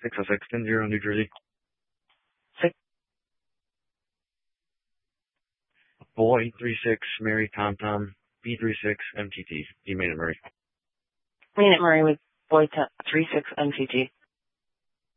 60610, New Jersey. Six. Boy 36, Mary Tom Tom, B36 MTT. You made it, Murray. Made it, Murray, with Boy 36 MTT.